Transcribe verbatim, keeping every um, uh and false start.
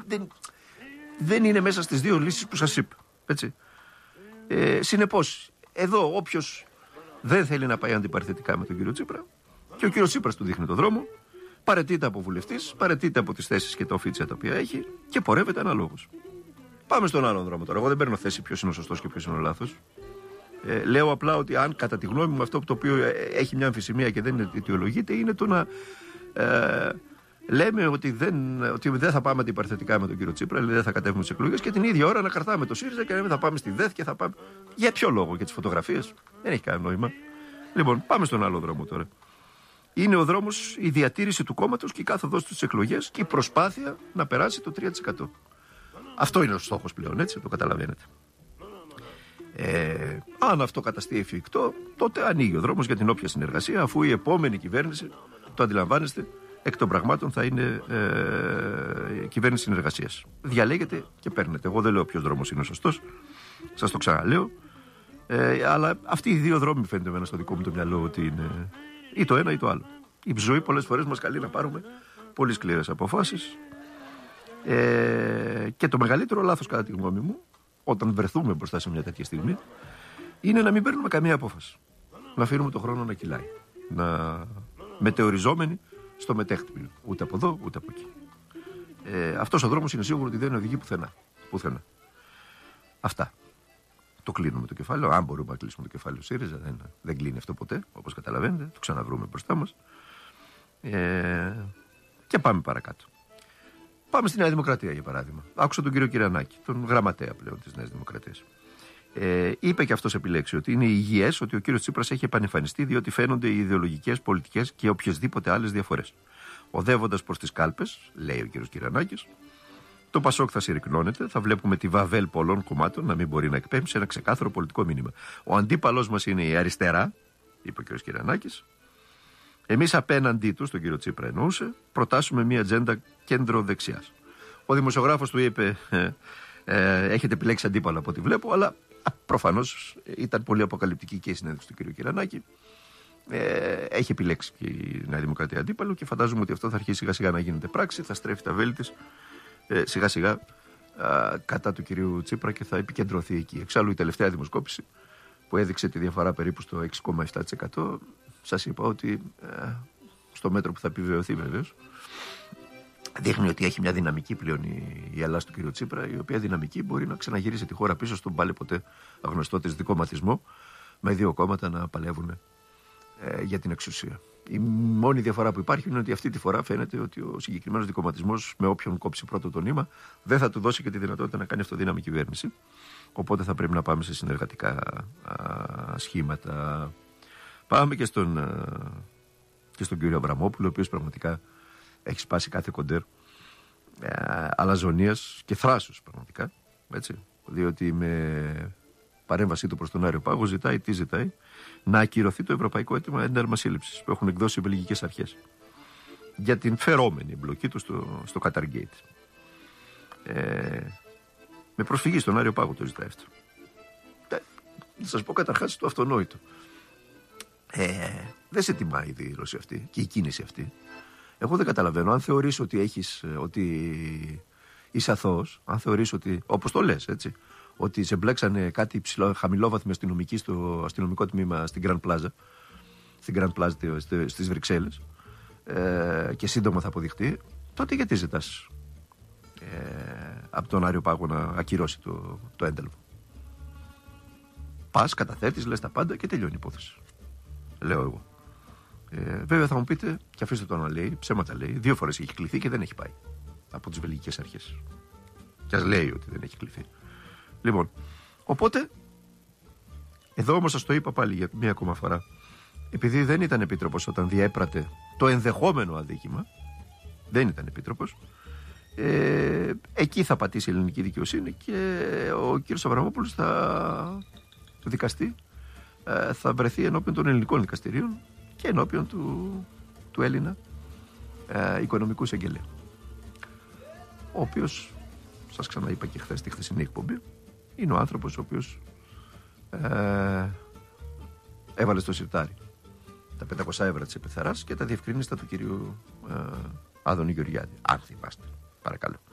δεν, δεν είναι μέσα στις δύο λύσεις που σας είπα. Έτσι. Ε, συνεπώς, εδώ όποιος δεν θέλει να πάει αντιπαρθετικά με τον κύριο Τσίπρα, και ο κύριος Τσίπρας του δείχνει τον δρόμο, παραιτείται από βουλευτής, παραιτείται από τις θέσεις και τα οφίτσια τα οποία έχει και πορεύεται αναλόγως. Πάμε στον άλλον δρόμο τώρα. Εγώ δεν παίρνω θέση ποιος είναι ο σωστός και ποιος είναι ο λάθος. Ε, λέω απλά ότι αν κατά τη γνώμη μου αυτό το οποίο έχει μια αμφισημία και δεν αιτιολογείται είναι το να ε, λέμε ότι δεν, ότι δεν θα πάμε αντιπαρθετικά με τον κύριο Τσίπρα, δηλαδή δεν θα κατέβουμε στις εκλογές και την ίδια ώρα να καρτάμε το ΣΥΡΙΖΑ και να θα πάμε στη ΔΕΘ και θα πάμε. Για ποιο λόγο, για τις φωτογραφίες? Δεν έχει κανένα νόημα. Λοιπόν, πάμε στον άλλο δρόμο τώρα. Είναι ο δρόμος η διατήρηση του κόμματος και η κάθοδος στις εκλογές και η προσπάθεια να περάσει το τρία τοις εκατό. Αυτό είναι ο στόχος πλέον, έτσι, το καταλαβαίνετε. Ε, αν αυτό καταστεί εφικτό, τότε ανοίγει ο δρόμος για την όποια συνεργασία, αφού η επόμενη κυβέρνηση, το αντιλαμβάνεστε, εκ των πραγμάτων θα είναι ε, κυβέρνηση συνεργασίας. Διαλέγετε και παίρνετε. Εγώ δεν λέω ποιος δρόμος είναι ο σωστός, σας το ξαναλέω. Ε, αλλά αυτοί οι δύο δρόμοι φαίνεται εμένα στο δικό μου το μυαλό ότι είναι ή το ένα ή το άλλο. Η ζωή πολλές φορές μας καλεί να πάρουμε πολύ σκληρές αποφάσεις. Ε, και το μεγαλύτερο λάθος κατά τη γνώμη μου, όταν βρεθούμε μπροστά σε μια τέτοια στιγμή, είναι να μην παίρνουμε καμία απόφαση. Να αφήνουμε τον χρόνο να κυλάει. Να μετεωριζόμενοι στο μετέχτυπο. Ούτε από εδώ ούτε από εκεί. Ε, αυτός ο δρόμος είναι σίγουρο ότι δεν οδηγεί πουθενά. πουθενά. Αυτά. Το κλείνουμε το κεφάλαιο. Αν μπορούμε να κλείσουμε το κεφάλαιο ΣΥΡΙΖΑ, δεν, δεν κλείνει αυτό ποτέ, όπως καταλαβαίνετε. Το ξαναβρούμε μπροστά μας. Ε, και πάμε παρακάτω. Πάμε στη Νέα Δημοκρατία, για παράδειγμα. Άκουσα τον κύριο Κυρανάκη, τον γραμματέα πλέον της Νέας Δημοκρατίας. Ε, είπε και αυτός επιλέξει ότι είναι υγιές ότι ο κύριος Τσίπρας έχει επανεμφανιστεί διότι φαίνονται οι ιδεολογικές, πολιτικές και οποιασδήποτε άλλες διαφορές. Οδεύοντας προς τις κάλπες, λέει ο κύριος Κυρανάκης, το Πασόκ θα συρρυκνώνεται, θα βλέπουμε τη βαβέλ πολλών κομμάτων να μην μπορεί να εκπέμψει ένα ξεκάθαρο πολιτικό μήνυμα. Ο αντίπαλός μας είναι η αριστερά, είπε ο κύριος Κυρανάκης. Εμείς απέναντί του, τον κύριο Τσίπρα εννοούσε, προτάσουμε μια ατζέντα κέντρο-δεξιάς. Ο δημοσιογράφος του είπε, ε, ε, έχετε επιλέξει αντίπαλο από ό,τι βλέπω, αλλά προφανώς ήταν πολύ αποκαλυπτική και η συνέντευξη του κύριου Κυρανάκη. Ε, έχει επιλέξει και η Νέα Δημοκρατία αντίπαλο και φαντάζομαι ότι αυτό θα αρχίσει σιγά σιγά να γίνεται πράξη, θα στρέφει τα βέλη της ε, σιγά σιγά ε, κατά του κυρίου Τσίπρα και θα επικεντρωθεί εκεί. Εξάλλου η τελευταία δημοσκόπηση που έδειξε τη διαφορά περίπου στο έξι κόμμα επτά τοις εκατό, σας είπα ότι ε, στο μέτρο που θα επιβεβαιωθεί βεβαίως, δείχνει ότι έχει μια δυναμική πλέον η, η Ελλάδα του κ. Τσίπρα, η οποία δυναμική μπορεί να ξαναγυρίσει τη χώρα πίσω στον πάλι ποτέ αγνωστό της δικομαθισμό, με δύο κόμματα να παλεύουν ε, για την εξουσία. Η μόνη διαφορά που υπάρχει είναι ότι αυτή τη φορά φαίνεται ότι ο συγκεκριμένος δικομαθισμός, με όποιον κόψει πρώτο το νήμα, δεν θα του δώσει και τη δυνατότητα να κάνει αυτοδύναμη κυβέρνηση. Οπότε θα πρέπει να πάμε σε συνεργατικά α, σχήματα. Πάμε και στον, α, και στον κύριο Αβραμόπουλο, ο οποίος πραγματικά έχει σπάσει κάθε κοντέρ ε, αλαζονίας και θράσος πραγματικά, έτσι, διότι με παρέμβασή του προς τον Άριο Πάγο ζητάει, τι ζητάει, να ακυρωθεί το ευρωπαϊκό αίτημα ένταλμα σύλληψης που έχουν εκδώσει οι βελγικές αρχές για την φερόμενη εμπλοκή του στο, στο Qatargate. Ε, με προσφυγή στον Άριο Πάγο το ζητάει αυτό. Ε, θα σας πω καταρχάς το αυτονόητο. Ε, δεν σε τιμάει η δήλωση αυτή και η κίνηση αυτή. Εγώ δεν καταλαβαίνω. Αν θεωρείς ότι έχεις, ότι είσαι αθώος, αν θεωρείς ότι, όπως το λες, έτσι, ότι σε μπλέξανε κάτι ψηλό, χαμηλόβαθμοι αστυνομικοί στο αστυνομικό τμήμα στην Grand Plaza, στην Grand Plaza στις Βρυξέλλες, ε, και σύντομα θα αποδειχτεί, τότε γιατί ζητάς ε, από τον Άριο Πάγο να ακυρώσει το, το ένταλμα? Πας, καταθέτεις, λες τα πάντα και τελειώνει η υπόθεση. Λέω εγώ. Ε, βέβαια θα μου πείτε, και αφήστε το να λέει, ψέματα λέει, δύο φορές έχει κληθεί και δεν έχει πάει από τις βελγικές αρχές. Και ας λέει ότι δεν έχει κληθεί. Λοιπόν, οπότε, εδώ όμως σας το είπα πάλι για μία ακόμα φορά, επειδή δεν ήταν επίτροπος όταν διέπρατε το ενδεχόμενο αδίκημα, δεν ήταν επίτροπος, ε, εκεί θα πατήσει η ελληνική δικαιοσύνη και ο κύριος Αβραμόπουλος θα δικαστεί, ε, θα βρεθεί ενώπιον των ελληνικών δικαστηρίων και ενώπιον του, του Έλληνα ε, οικονομικού εισαγγελέα, ο οποίος, σας ξαναείπα και χθες στη χθεσινή εκπομπή, είναι ο άνθρωπος ο οποίος ε, έβαλε στο σιρτάρι τα πεντακόσια ευρώ της επιθαράς και τα διευκρίνηστα του κυρίου ε, Άδωνη Γεωργιάδη. Αν θυμάστε, παρακαλώ.